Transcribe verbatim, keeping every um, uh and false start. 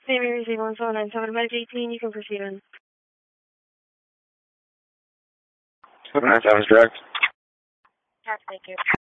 Name receive one seven nine seven Med eighteen. You can proceed on. seven nine seven is direct. Alright, thank you.